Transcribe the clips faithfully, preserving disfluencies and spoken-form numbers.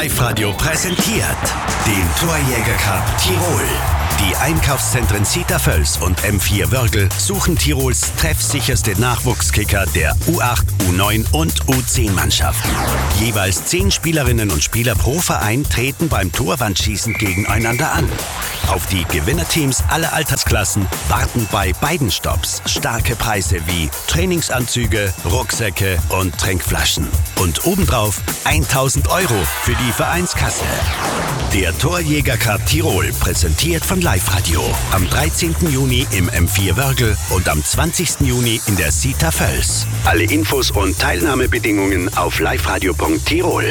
Live-Radio präsentiert den Torjäger Cup Tirol. Die Einkaufszentren Zita Völs und M vier Wörgl suchen Tirols treffsicherste Nachwuchskicker der U acht, U neun und U zehn Mannschaften. Jeweils zehn Spielerinnen und Spieler pro Verein treten beim Torwandschießen gegeneinander an. Auf die Gewinnerteams aller Altersklassen warten bei beiden Stopps starke Preise wie Trainingsanzüge, Rucksäcke und Trinkflaschen. Und obendrauf tausend Euro für die Vereinskasse. Der Torjäger Cup Tirol, präsentiert von Live-Radio. Am dreizehnten Juni im M vier Wörgl und am zwanzigsten Juni in der Zita Völs. Alle Infos und Teilnahmebedingungen auf liveradio punkt tirol.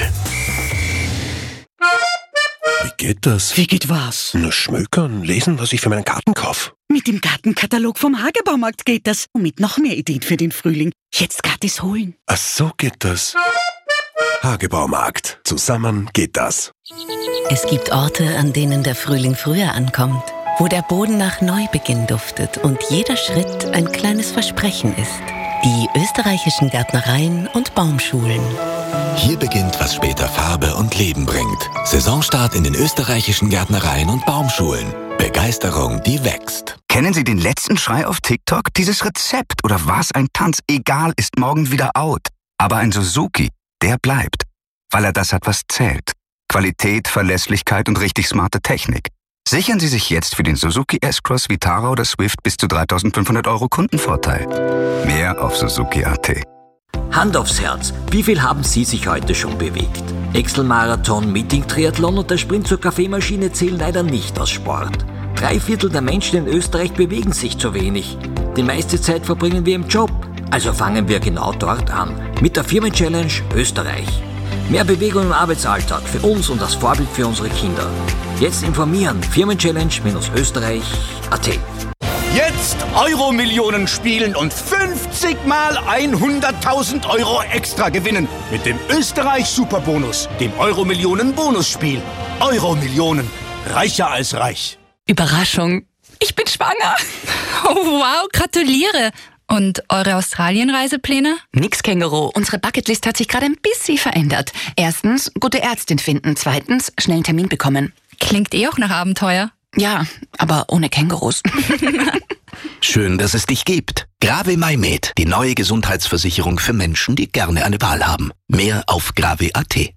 Wie geht das? Wie geht was? Na, schmökern, lesen, was ich für meinen Garten kaufe. Mit dem Gartenkatalog vom Hagebaumarkt geht das. Und mit noch mehr Ideen für den Frühling. Jetzt gratis holen. Ach, so geht das. Hagebaumarkt. Zusammen geht das. Es gibt Orte, an denen der Frühling früher ankommt, wo der Boden nach Neubeginn duftet und jeder Schritt ein kleines Versprechen ist. Die österreichischen Gärtnereien und Baumschulen. Hier beginnt, was später Farbe und Leben bringt. Saisonstart in den österreichischen Gärtnereien und Baumschulen. Begeisterung, die wächst. Kennen Sie den letzten Schrei auf TikTok? Dieses Rezept oder was ein Tanz, egal, ist morgen wieder out. Aber ein Suzuki, der bleibt, weil er das hat, was zählt. Qualität, Verlässlichkeit und richtig smarte Technik. Sichern Sie sich jetzt für den Suzuki S-Cross, Vitara oder Swift bis zu dreitausendfünfhundert Euro Kundenvorteil. Mehr auf Suzuki punkt a t. Hand aufs Herz, wie viel haben Sie sich heute schon bewegt? Excel-Marathon, Meeting-Triathlon und der Sprint zur Kaffeemaschine zählen leider nicht als Sport. Drei Viertel der Menschen in Österreich bewegen sich zu wenig. Die meiste Zeit verbringen wir im Job. Also fangen wir genau dort an, mit der Firmen-Challenge Österreich. Mehr Bewegung im Arbeitsalltag für uns und das Vorbild für unsere Kinder. Jetzt informieren, Firmen-Challenge Österreich punkt a t. Jetzt Euro-Millionen spielen und fünfzig mal hunderttausend Euro extra gewinnen. Mit dem Österreich-Superbonus, dem Euro-Millionen-Bonusspiel. Euro-Millionen, reicher als reich. Überraschung, ich bin schwanger. Oh wow, gratuliere. Und eure Australien-Reisepläne? Nix, Känguru. Unsere Bucketlist hat sich gerade ein bisschen verändert. Erstens, gute Ärztin finden. Zweitens, schnell einen Termin bekommen. Klingt eh auch nach Abenteuer. Ja, aber ohne Kängurus. Schön, dass es dich gibt. Grave MyMed, die neue Gesundheitsversicherung für Menschen, die gerne eine Wahl haben. Mehr auf grave punkt a t.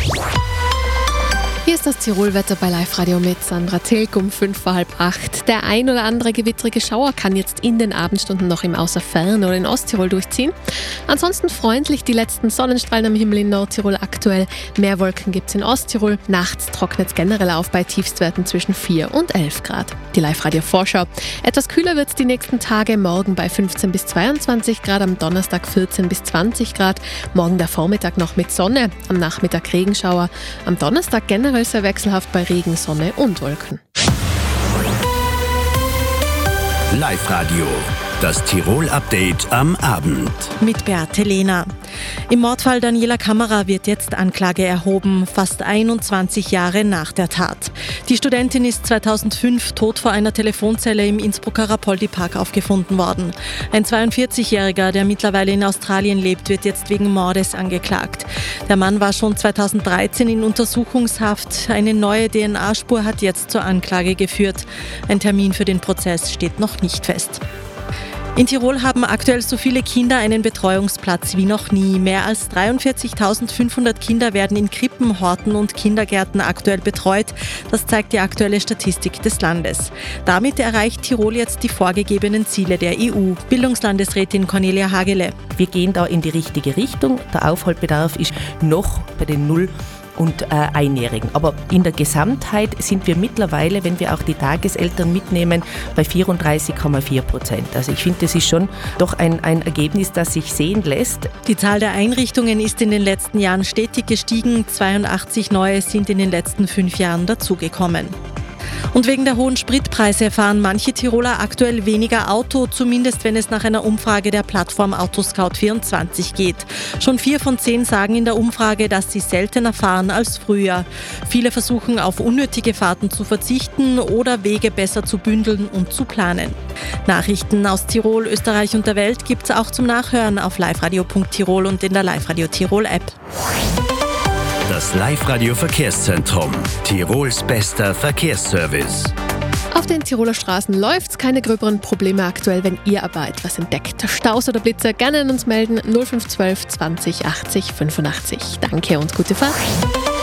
Hier ist das Tirolwetter bei Live-Radio mit Sandra Tilk um fünf vor halb acht. Der ein oder andere gewittrige Schauer kann jetzt in den Abendstunden noch im Außerfern oder in Osttirol durchziehen. Ansonsten freundlich die letzten Sonnenstrahlen am Himmel in Nordtirol aktuell. Mehr Wolken gibt es in Osttirol. Nachts trocknet es generell auf bei Tiefstwerten zwischen vier und elf Grad. Die Live-Radio-Vorschau. Etwas kühler wird es die nächsten Tage. Morgen bei fünfzehn bis zweiundzwanzig Grad, am Donnerstag vierzehn bis zwanzig Grad. Morgen der Vormittag noch mit Sonne, am Nachmittag Regenschauer. Am Donnerstag generell sehr wechselhaft bei Regen, Sonne und Wolken. Live-Radio, das Tirol-Update am Abend. Mit Beate Lehner. Im Mordfall Daniela Kammerer wird jetzt Anklage erhoben, fast einundzwanzig Jahre nach der Tat. Die Studentin ist zweitausendfünf tot vor einer Telefonzelle im Innsbrucker Rapoldi-Park aufgefunden worden. Ein zweiundvierzigjähriger, der mittlerweile in Australien lebt, wird jetzt wegen Mordes angeklagt. Der Mann war schon zweitausenddreizehn in Untersuchungshaft. Eine neue D N A-Spur hat jetzt zur Anklage geführt. Ein Termin für den Prozess steht noch nicht fest. In Tirol haben aktuell so viele Kinder einen Betreuungsplatz wie noch nie. Mehr als dreiundvierzigtausendfünfhundert Kinder werden in Krippen, Horten und Kindergärten aktuell betreut. Das zeigt die aktuelle Statistik des Landes. Damit erreicht Tirol jetzt die vorgegebenen Ziele der E U. Bildungslandesrätin Cornelia Hagele. Wir gehen da in die richtige Richtung. Der Aufholbedarf ist noch bei den Null- und äh, Einjährigen. Aber in der Gesamtheit sind wir mittlerweile, wenn wir auch die Tageseltern mitnehmen, bei vierunddreißig Komma vier Prozent. Also ich finde, das ist schon doch ein, ein Ergebnis, das sich sehen lässt. Die Zahl der Einrichtungen ist in den letzten Jahren stetig gestiegen. zweiundachtzig neue sind in den letzten fünf Jahren dazugekommen. Und wegen der hohen Spritpreise fahren manche Tiroler aktuell weniger Auto, zumindest wenn es nach einer Umfrage der Plattform Autoscout vierundzwanzig geht. Schon vier von zehn sagen in der Umfrage, dass sie seltener fahren als früher. Viele versuchen auf unnötige Fahrten zu verzichten oder Wege besser zu bündeln und zu planen. Nachrichten aus Tirol, Österreich und der Welt gibt es auch zum Nachhören auf liveradio punkt tirol und in der Live-Radio Tirol App. Das Live-Radio Verkehrszentrum. Tirols bester Verkehrsservice. Auf den Tiroler Straßen läuft's, keine gröberen Probleme aktuell. Wenn ihr aber etwas entdeckt, Staus oder Blitzer, gerne an uns melden. null fünf zwölf zwanzig achtzig fünfundachtzig. Danke und gute Fahrt.